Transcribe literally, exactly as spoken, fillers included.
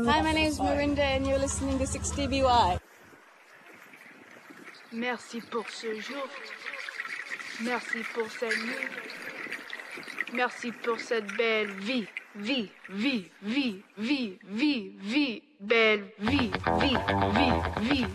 Hi, my name is Marinda and you're listening to sixty B Y. Merci pour ce jour. Merci pour cette nuit. Merci pour cette belle vie. Vie, vie, vie, vie, vie, vie, belle vie, vie, vie, vie.